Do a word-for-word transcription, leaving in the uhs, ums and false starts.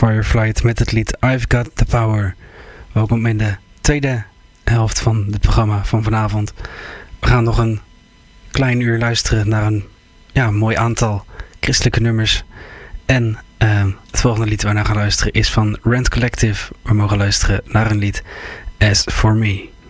Fireflight met het lied I've Got The Power. Welkom in de tweede helft van het programma van vanavond. We gaan nog een klein uur luisteren naar een ja, mooi aantal christelijke nummers. En uh, het volgende lied waar we naar gaan luisteren is van Rent Collective. We mogen luisteren naar een lied As For Me.